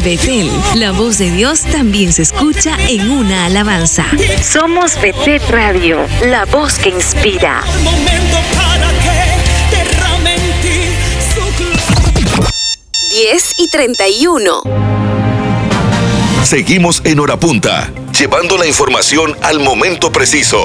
Betel, la voz de Dios también se escucha en una alabanza. Somos Betel Radio, la voz que inspira. 10:31. Seguimos en Hora Punta, llevando la información al momento preciso.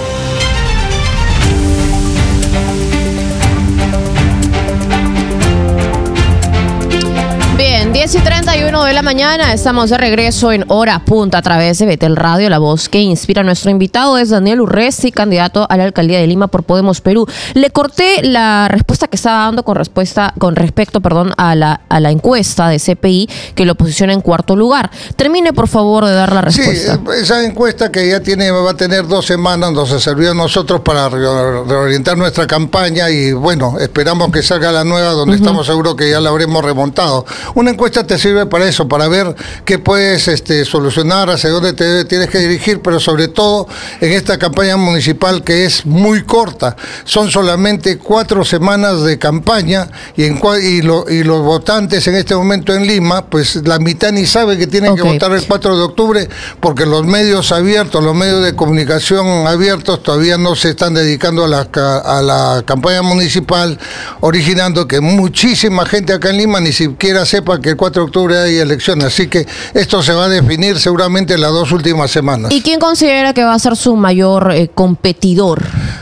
Bien, 10:31 de la mañana, estamos de regreso en Hora Punta a través de Betel Radio, la voz que inspira. Nuestro invitado es Daniel Urresti, candidato a la alcaldía de Lima por Podemos Perú. Le corté la respuesta que estaba dando con respecto a la encuesta de CPI que lo posiciona en cuarto lugar. Termine, por favor, de dar la respuesta. Sí, esa encuesta que ya va a tener 2 semanas, nos ha servido a nosotros para reorientar nuestra campaña y bueno, esperamos que salga la nueva donde estamos seguros que ya la habremos remontado. Una encuesta te sirve para eso, para ver qué puedes solucionar, hacia dónde te tienes que dirigir, pero sobre todo en esta campaña municipal que es muy corta. Son solamente 4 semanas de campaña y los votantes en este momento en Lima, pues la mitad ni sabe que tienen que votar el 4 de octubre porque los medios abiertos, los medios de comunicación abiertos todavía no se están dedicando a la campaña municipal, originando que muchísima gente acá en Lima ni siquiera sepa que el 4 de octubre hay elecciones, así que esto se va a definir seguramente en las 2 últimas semanas. ¿Y quién considera que va a ser su mayor competidor?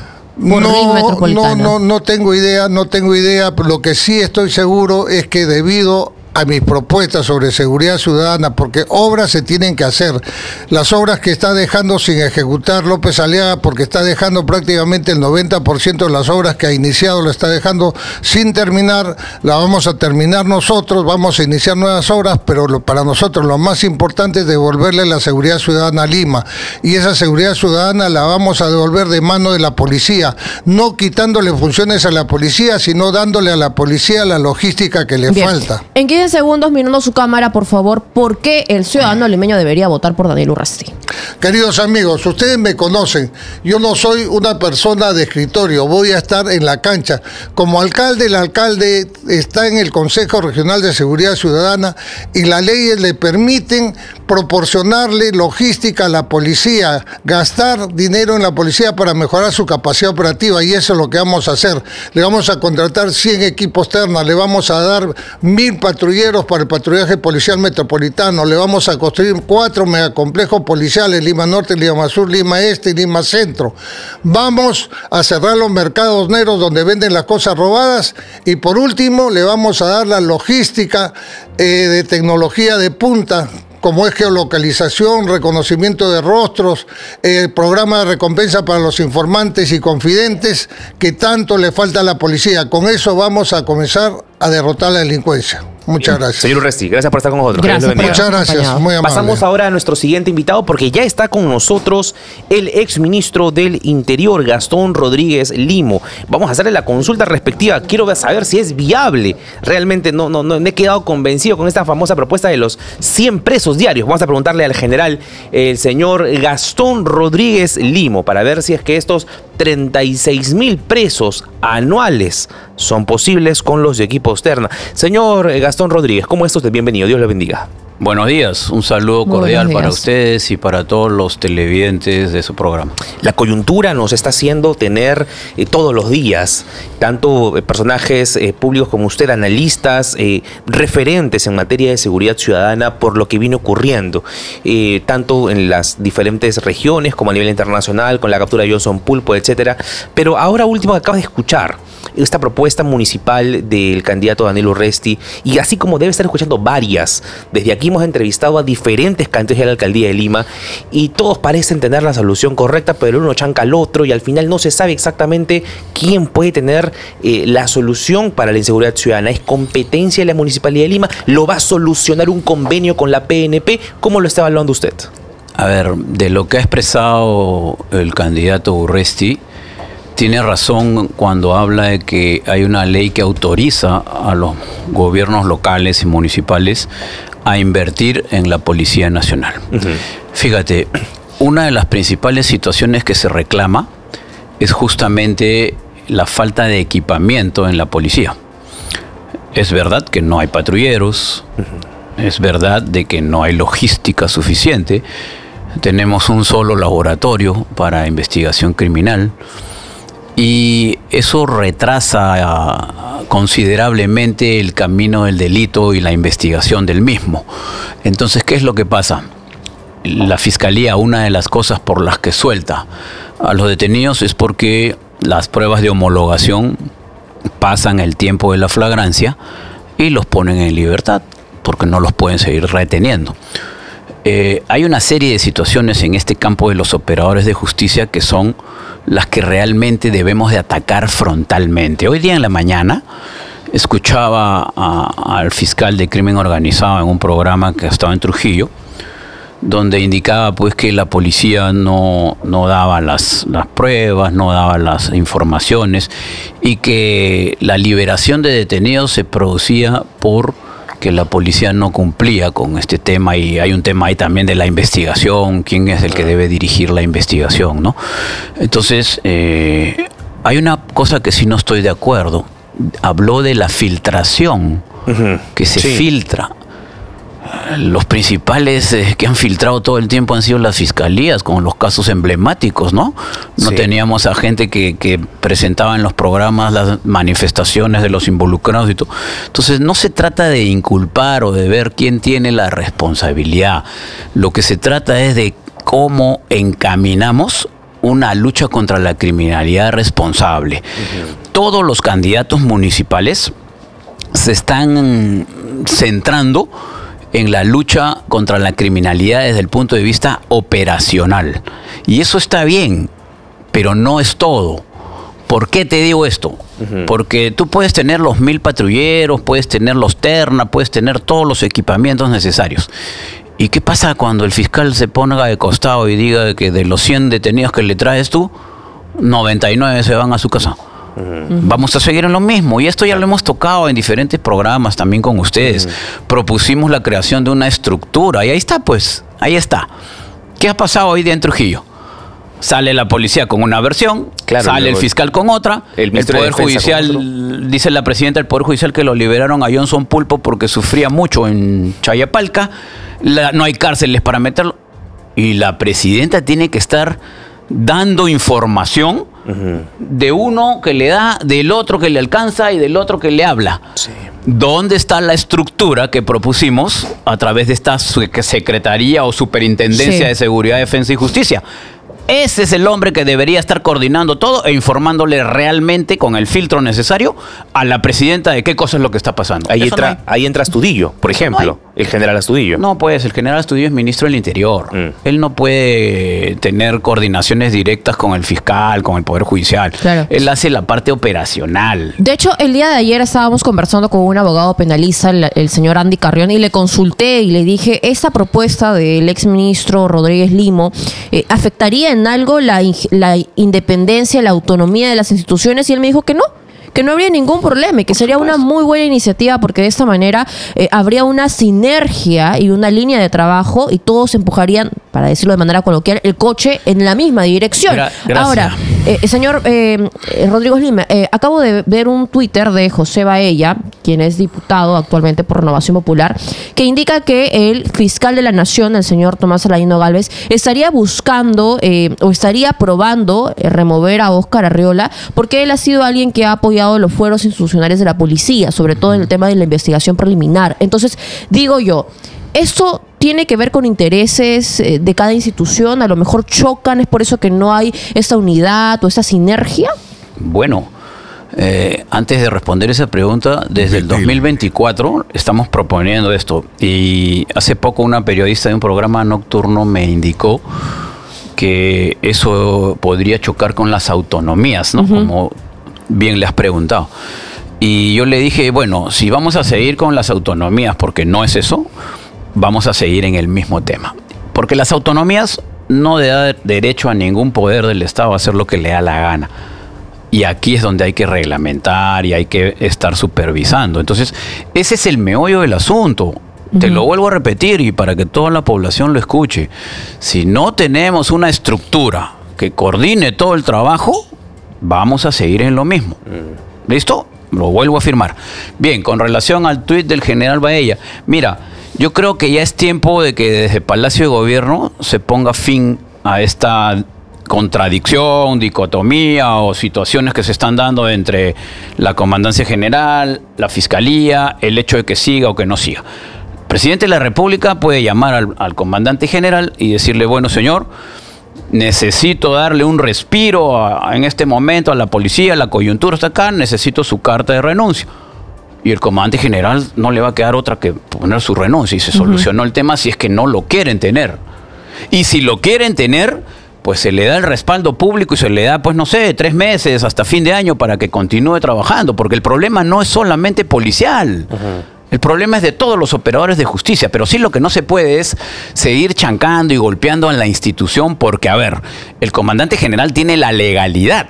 No tengo idea, lo que sí estoy seguro es que debido a mis propuestas sobre seguridad ciudadana, porque obras se tienen que hacer. Las obras que está dejando sin ejecutar López Aliaga, porque está dejando prácticamente el 90% de las obras que ha iniciado, lo está dejando sin terminar, la vamos a terminar nosotros, vamos a iniciar nuevas obras, pero para nosotros lo más importante es devolverle la seguridad ciudadana a Lima, y esa seguridad ciudadana la vamos a devolver de mano de la policía, no quitándole funciones a la policía, sino dándole a la policía la logística que le falta. ¿En qué segundos, mirando su cámara, por favor, por qué el ciudadano limeño debería votar por Daniel Urresti? Queridos amigos, ustedes me conocen, yo no soy una persona de escritorio, voy a estar en la cancha. Como alcalde, el alcalde está en el Consejo Regional de Seguridad Ciudadana y las leyes le permiten proporcionarle logística a la policía, gastar dinero en la policía para mejorar su capacidad operativa, y eso es lo que vamos a hacer. Le vamos a contratar 100 equipos ternas, le vamos a dar 1000 patrulleros para el patrullaje policial metropolitano, le vamos a construir 4 megacomplejos policiales, Lima Norte, Lima Sur, Lima Este y Lima Centro. Vamos a cerrar los mercados negros donde venden las cosas robadas, y por último le vamos a dar la logística de tecnología de punta, como es geolocalización, reconocimiento de rostros, programa de recompensa para los informantes y confidentes que tanto le falta a la policía. Con eso vamos a comenzar a derrotar la delincuencia. Muchas gracias. Señor Urresti, gracias por estar con nosotros. Muchas gracias, muy amable. Pasamos ahora a nuestro siguiente invitado, porque ya está con nosotros el exministro del Interior, Gastón Rodríguez Limo. Vamos a hacerle la consulta respectiva. Quiero saber si es viable. Realmente no he quedado convencido con esta famosa propuesta de los 100 presos diarios. Vamos a preguntarle al general, el señor Gastón Rodríguez Limo, para ver si es que estos 36,000 presos anuales son posibles con los de equipos terna. Señor Gastón Rodríguez, ¿cómo está usted? Bienvenido, Dios le bendiga. Buenos días, un saludo cordial para ustedes y para todos los televidentes de su programa. La coyuntura nos está haciendo tener todos los días, tanto personajes públicos como usted, analistas, referentes en materia de seguridad ciudadana por lo que vino ocurriendo, tanto en las diferentes regiones como a nivel internacional, con la captura de Johnson Pulpo, etcétera. Pero ahora último, acabas de escuchar esta propuesta municipal del candidato Daniel Urresti, y así como debe estar escuchando varias, desde aquí hemos entrevistado a diferentes candidatos de la alcaldía de Lima y todos parecen tener la solución correcta, pero uno chanca al otro y al final no se sabe exactamente quién puede tener la solución para la inseguridad ciudadana. ¿Es competencia de la Municipalidad de Lima? ¿Lo va a solucionar un convenio con la PNP? ¿Cómo lo está evaluando usted? A ver, de lo que ha expresado el candidato Urresti, tiene razón cuando habla de que hay una ley que autoriza a los gobiernos locales y municipales a invertir en la Policía Nacional. Fíjate, una de las principales situaciones que se reclama es justamente la falta de equipamiento en la policía. Es verdad que no hay patrulleros, Es verdad de que no hay logística suficiente. Tenemos un solo laboratorio para investigación criminal y eso retrasa considerablemente el camino del delito y la investigación del mismo. Entonces, ¿qué es lo que pasa? La Fiscalía, una de las cosas por las que suelta a los detenidos es porque las pruebas de homologación pasan el tiempo de la flagrancia y los ponen en libertad porque no los pueden seguir reteniendo. Hay una serie de situaciones en este campo de los operadores de justicia que son las que realmente debemos de atacar frontalmente. Hoy día en la mañana escuchaba al fiscal de crimen organizado en un programa que estaba en Trujillo, donde indicaba pues que la policía no daba las pruebas, no daba las informaciones y que la liberación de detenidos se producía por que la policía no cumplía con este tema, y hay un tema ahí también de la investigación, quién es el que debe dirigir la investigación, ¿no? Entonces, hay una cosa que sí no estoy de acuerdo. Habló de la filtración, que se filtra. Los principales que han filtrado todo el tiempo han sido las fiscalías, con los casos emblemáticos, ¿no? No teníamos a gente que presentaba en los programas las manifestaciones de los involucrados y todo. Entonces, no se trata de inculpar o de ver quién tiene la responsabilidad. Lo que se trata es de cómo encaminamos una lucha contra la criminalidad responsable. Todos los candidatos municipales se están centrando en la lucha contra la criminalidad desde el punto de vista operacional. Y eso está bien, pero no es todo. ¿Por qué te digo esto? Porque tú puedes tener los 1000 patrulleros, puedes tener los terna, puedes tener todos los equipamientos necesarios. ¿Y qué pasa cuando el fiscal se ponga de costado y diga que de los 100 detenidos que le traes tú, 99 se van a su casa? Vamos a seguir en lo mismo, y esto ya lo hemos tocado en diferentes programas también con ustedes. Propusimos la creación de una estructura y ahí está, pues, ahí está. ¿Qué ha pasado hoy día en Trujillo? Sale la policía con una versión, sale el fiscal con otra, el Poder Judicial, dice la presidenta del Poder Judicial que lo liberaron a Johnson Pulpo porque sufría mucho en Chayapalca, no hay cárceles para meterlo, y la presidenta tiene que estar dando información de uno que le da, del otro que le alcanza y del otro que le habla. ¿Dónde está la estructura que propusimos a través de esta Secretaría o Superintendencia de Seguridad, Defensa y Justicia? Ese es el hombre que debería estar coordinando todo e informándole realmente con el filtro necesario a la presidenta de qué cosa es lo que está pasando. Ahí entra Astudillo, por ejemplo, el general Astudillo. No, pues el general Astudillo es ministro del Interior. Él no puede tener coordinaciones directas con el fiscal, con el Poder Judicial. Claro. Él hace la parte operacional. De hecho, el día de ayer estábamos conversando con un abogado penalista, el señor Andy Carrión, y le consulté y le dije, esta propuesta del exministro Rodríguez Limo afectaría en algo la independencia, la autonomía de las instituciones, y él me dijo que no habría ningún problema y que sería una muy buena iniciativa, porque de esta manera habría una sinergia y una línea de trabajo y todos empujarían, para decirlo de manera coloquial, el coche en la misma dirección. Ahora, señor Rodrigo Lima, acabo de ver un Twitter de José Baella, quien es diputado actualmente por Renovación Popular, que indica que el fiscal de la Nación, el señor Tomás Aladino Gálvez, estaría buscando o estaría probando remover a Óscar Arriola, porque él ha sido alguien que ha apoyado los fueros institucionales de la policía, sobre todo en el tema de la investigación preliminar. Entonces, digo yo, ¿esto tiene que ver con intereses de cada institución? A lo mejor chocan, es por eso que no hay esta unidad o esta sinergia. Bueno, antes de responder esa pregunta, desde el 2024 estamos proponiendo esto, y hace poco una periodista de un programa nocturno me indicó que eso podría chocar con las autonomías, ¿no? Como bien le has preguntado. Y yo le dije, bueno, si vamos a seguir con las autonomías, porque no es eso, vamos a seguir en el mismo tema. Porque las autonomías no le da derecho a ningún poder del Estado a hacer lo que le da la gana. Y aquí es donde hay que reglamentar y hay que estar supervisando. Entonces, ese es el meollo del asunto. Te lo vuelvo a repetir y para que toda la población lo escuche. Si no tenemos una estructura que coordine todo el trabajo, vamos a seguir en lo mismo. ¿Listo? Lo vuelvo a afirmar. Bien, con relación al tuit del general Baella, mira, Yo creo que ya es tiempo de que desde Palacio de Gobierno se ponga fin a esta contradicción, dicotomía o situaciones que se están dando entre la Comandancia General, la Fiscalía, el hecho de que siga o que no siga. El presidente de la República puede llamar al comandante general y decirle, bueno, señor, necesito darle un respiro en este momento a la policía, la coyuntura está acá, necesito su carta de renuncia. Y el comandante general no le va a quedar otra que poner su renuncia y se solucionó el tema si es que no lo quieren tener. Y si lo quieren tener, pues se le da el respaldo público y se le da, pues no sé, 3 meses hasta fin de año para que continúe trabajando, porque el problema no es solamente policial. El problema es de todos los operadores de justicia, pero sí lo que no se puede es seguir chancando y golpeando a la institución porque, a ver, el comandante general tiene la legalidad,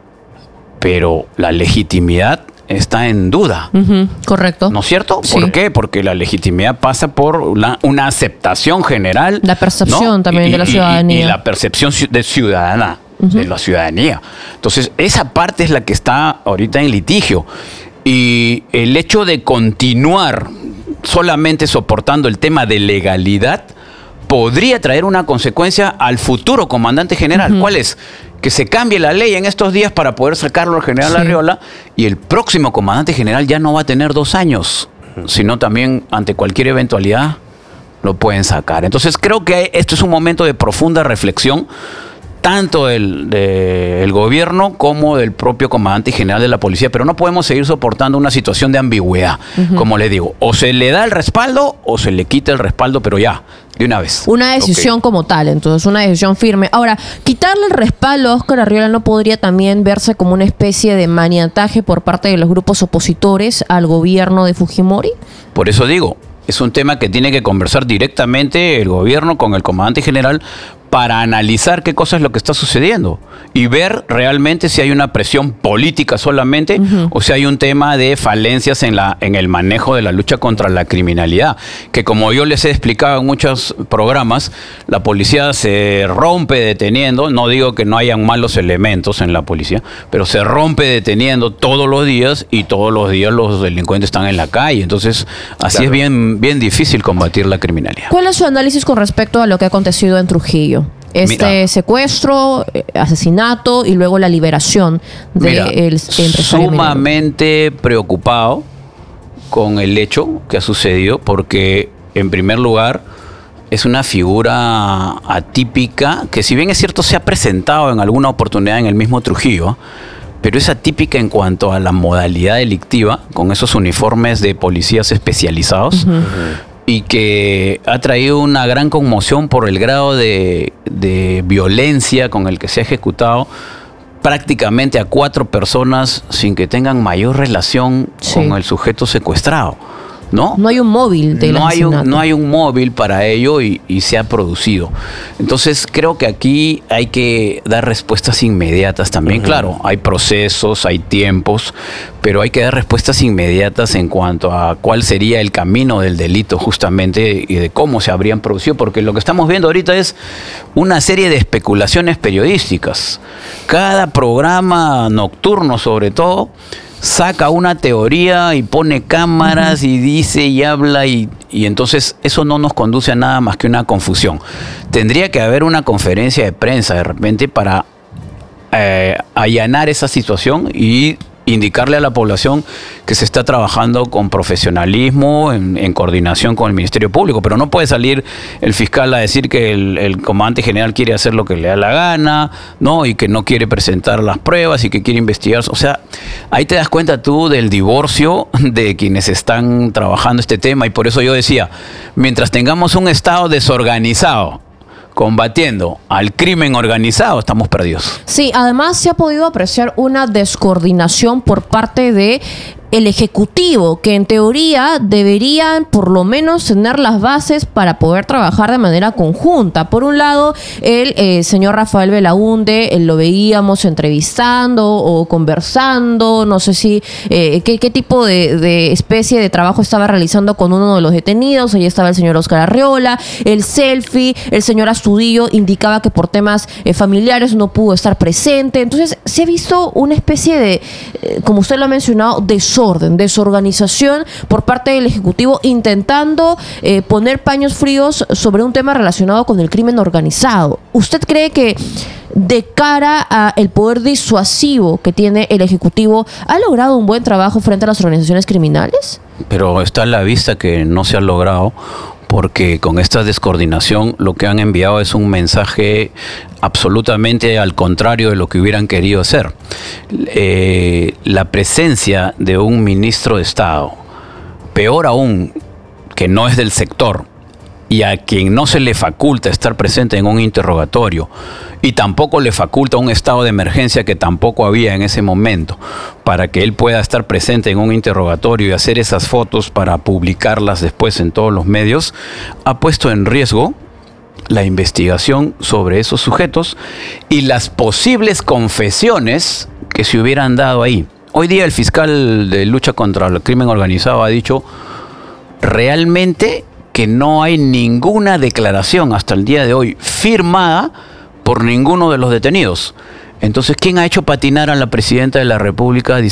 pero la legitimidad está en duda. Correcto. ¿No es cierto? Sí. ¿Por qué? Porque la legitimidad pasa por una aceptación general. La percepción, ¿no? También de la ciudadanía. Y la percepción de ciudadana, de la ciudadanía. Entonces, esa parte es la que está ahorita en litigio. Y el hecho de continuar solamente soportando el tema de legalidad podría traer una consecuencia al futuro comandante general. ¿Cuál es? Que se cambie la ley en estos días para poder sacarlo al general Arriola y el próximo comandante general ya no va a tener 2 años, sino también ante cualquier eventualidad lo pueden sacar. Entonces creo que esto es un momento de profunda reflexión, tanto del gobierno como del propio comandante general de la policía, pero no podemos seguir soportando una situación de ambigüedad, como le digo, o se le da el respaldo o se le quita el respaldo, pero ya, de una vez. Una decisión como tal, entonces, una decisión firme. Ahora, quitarle el respaldo a Óscar Arriola no podría también verse como una especie de maniataje por parte de los grupos opositores al gobierno de Fujimori. Por eso digo, es un tema que tiene que conversar directamente el gobierno con el comandante general para analizar qué cosa es lo que está sucediendo y ver realmente si hay una presión política solamente o si hay un tema de falencias en el manejo de la lucha contra la criminalidad, que como yo les he explicado en muchos programas, la policía se rompe deteniendo, no digo que no hayan malos elementos en la policía, pero se rompe deteniendo todos los días y todos los días los delincuentes están en la calle, entonces así es bien difícil combatir la criminalidad. ¿Cuál es su análisis con respecto a lo que ha acontecido en Trujillo? Secuestro, asesinato y luego la liberación del empresario sumamente preocupado con el hecho que ha sucedido porque, en primer lugar, es una figura atípica que, si bien es cierto, se ha presentado en alguna oportunidad en el mismo Trujillo, pero es atípica en cuanto a la modalidad delictiva, con esos uniformes de policías especializados, y que ha traído una gran conmoción por el grado de violencia con el que se ha ejecutado prácticamente a 4 personas sin que tengan mayor relación con el sujeto secuestrado. ¿No? No hay un móvil del asesinato. No hay un móvil para ello y se ha producido. Entonces creo que aquí hay que dar respuestas inmediatas también. Claro, hay procesos, hay tiempos, pero hay que dar respuestas inmediatas en cuanto a cuál sería el camino del delito justamente y de cómo se habrían producido, porque lo que estamos viendo ahorita es una serie de especulaciones periodísticas. Cada programa nocturno, sobre todo, saca una teoría y pone cámaras y dice y habla y entonces eso no nos conduce a nada más que una confusión. Tendría que haber una conferencia de prensa de repente para allanar esa situación y indicarle a la población que se está trabajando con profesionalismo, en coordinación con el Ministerio Público, pero no puede salir el fiscal a decir que el comandante general quiere hacer lo que le da la gana, ¿no? Y que no quiere presentar las pruebas y que quiere investigar. O sea, ahí te das cuenta tú del divorcio de quienes están trabajando este tema, y por eso yo decía, mientras tengamos un Estado desorganizado combatiendo al crimen organizado, estamos perdidos. Sí, además se ha podido apreciar una descoordinación por parte de el Ejecutivo, que en teoría deberían por lo menos tener las bases para poder trabajar de manera conjunta. Por un lado, el señor Rafael Belaúnde, lo veíamos entrevistando o conversando, no sé si qué tipo de especie de trabajo estaba realizando con uno de los detenidos. Allí estaba el señor Óscar Arriola, el selfie, el señor Astudillo indicaba que por temas familiares no pudo estar presente. Entonces se ha visto una especie de, como usted lo ha mencionado, de desorden, desorganización por parte del Ejecutivo intentando poner paños fríos sobre un tema relacionado con el crimen organizado. ¿Usted cree que de cara al poder disuasivo que tiene el Ejecutivo ha logrado un buen trabajo frente a las organizaciones criminales? Pero está a la vista que no se ha logrado, porque con esta descoordinación lo que han enviado es un mensaje absolutamente al contrario de lo que hubieran querido hacer. La presencia de un ministro de Estado, peor aún, que no es del sector, y a quien no se le faculta estar presente en un interrogatorio, y tampoco le faculta un estado de emergencia que tampoco había en ese momento, para que él pueda estar presente en un interrogatorio y hacer esas fotos para publicarlas después en todos los medios, ha puesto en riesgo la investigación sobre esos sujetos y las posibles confesiones que se hubieran dado ahí. Hoy día el fiscal de lucha contra el crimen organizado ha dicho realmente que no hay ninguna declaración hasta el día de hoy firmada por ninguno de los detenidos. Entonces, ¿quién ha hecho patinar a la presidenta de la República